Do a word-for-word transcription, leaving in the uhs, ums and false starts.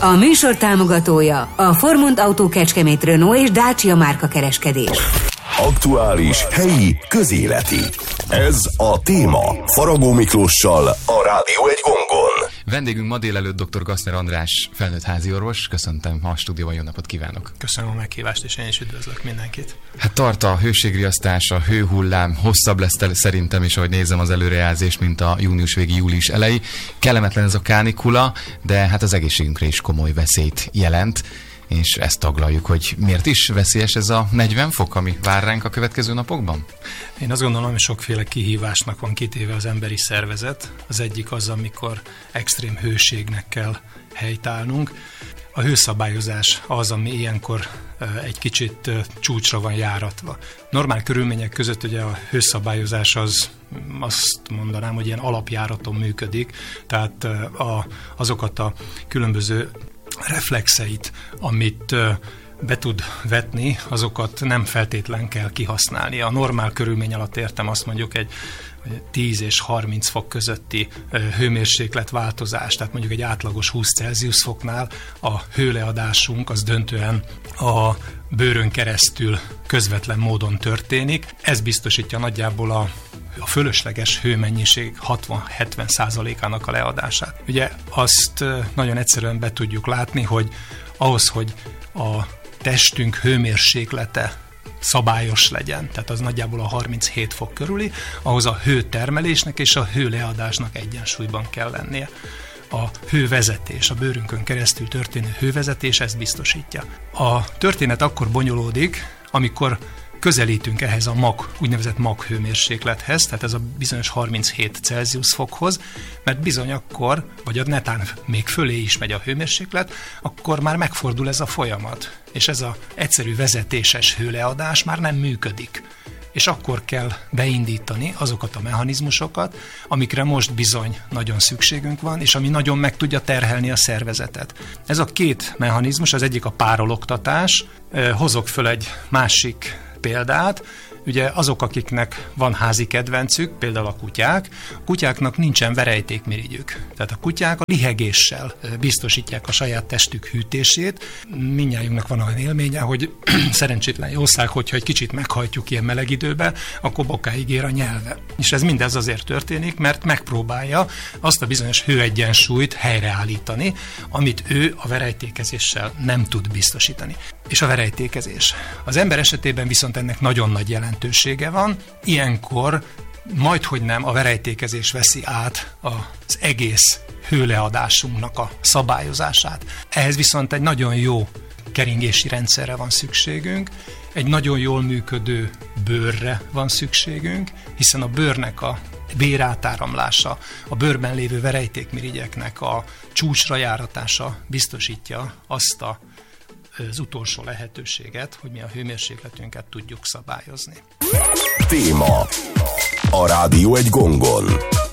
A műsor támogatója a Formont Autó Kecskemét, Renault és Dacia márka kereskedés. Aktuális, helyi, közéleti. Ez a téma Faragó Miklóssal a Rádió egy gongon. Vendégünk ma délelőtt dr. Gassner András, felnőtt háziorvos. Köszöntem a stúdióban, jó napot kívánok! Köszönöm a meghívást, és én is üdvözlök mindenkit. Hát tart a hőségriasztás, a hőhullám, hosszabb lesz tel- szerintem is, ahogy nézem az előrejelzést, mint a június végi, július elejé. Kellemetlen ez a kánikula, de hát az egészségünkre is komoly veszélyt jelent. És ezt taglaljuk, hogy miért is veszélyes ez a negyven fok, ami vár ránk a következő napokban? Én azt gondolom, hogy sokféle kihívásnak van kitéve az emberi szervezet. Az egyik az, amikor extrém hőségnek kell helytállnunk. A hőszabályozás az, ami ilyenkor egy kicsit csúcsra van járatva. Normál körülmények között ugye a hőszabályozás az, azt mondanám, hogy ilyen alapjáraton működik, tehát a, azokat a különböző reflexeit, amit be tud vetni, azokat nem feltétlen kell kihasználni. A normál körülmény alatt értem azt mondjuk egy tíz és harminc fok közötti hőmérséklet változás, tehát mondjuk egy átlagos húsz Celsius foknál a hőleadásunk az döntően a bőrön keresztül közvetlen módon történik. Ez biztosítja nagyjából a a fölösleges hőmennyiség hatvan-hetven százalékának a leadását. Ugye azt nagyon egyszerűen be tudjuk látni, hogy ahhoz, hogy a testünk hőmérséklete szabályos legyen, tehát az nagyjából a harminchét fok körüli, ahhoz a hőtermelésnek és a hőleadásnak egyensúlyban kell lennie. A hővezetés, a bőrünkön keresztül történő hővezetés ezt biztosítja. A történet akkor bonyolódik, amikor közelítünk ehhez a mag, úgynevezett mag hőmérséklethez, tehát ez a bizonyos harminchét Celsius fokhoz, mert bizony akkor, vagy a netán még fölé is megy a hőmérséklet, akkor már megfordul ez a folyamat, és ez az egyszerű vezetéses hőleadás már nem működik. És akkor kell beindítani azokat a mechanizmusokat, amikre most bizony nagyon szükségünk van, és ami nagyon meg tudja terhelni a szervezetet. Ez a két mechanizmus, az egyik a párologtatás, hozok föl egy másik példát, ugye azok, akiknek van házi kedvencük, például a kutyák, a kutyáknak nincsen verejtékmirigyük. Tehát a kutyák a lihegéssel biztosítják a saját testük hűtését. Mindnyájunknak van olyan élménye, hogy szerencsétlen jószág, hogyha egy kicsit meghajtjuk ilyen meleg időbe, akkor bokáig ér a nyelve. És ez mindez azért történik, mert megpróbálja azt a bizonyos hőegyensúlyt helyreállítani, amit ő a verejtékezéssel nem tud biztosítani. És a verejtékezés. Az ember esetében viszont ennek nagyon nagy jelentősége van. Ilyenkor majdhogy nem a verejtékezés veszi át az egész hőleadásunknak a szabályozását. Ehhez viszont egy nagyon jó keringési rendszerre van szükségünk, egy nagyon jól működő bőrre van szükségünk, hiszen a bőrnek a vérátáramlása, a bőrben lévő verejtékmirigyeknek a csúcsra járatása biztosítja azt a az utolsó lehetőséget, hogy mi a hőmérsékletünket tudjuk szabályozni. Téma a Rádió egy gongon.